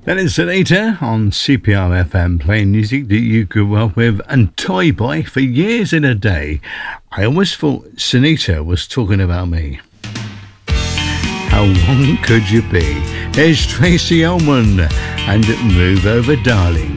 Then it's Anita on CPR FM playing music that you grew up with, and Toy Boy for Years in a Day. I always thought Sunita was talking about me. How long could you be? Here's Tracy Ullman and Move Over Darling.